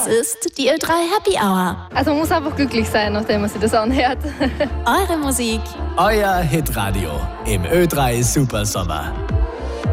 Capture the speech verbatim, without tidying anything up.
Das ist die Ö drei Happy Hour. Also man muss einfach glücklich sein, nachdem man sich das anhört. Eure Musik. Euer Hitradio im Ö drei Supersommer.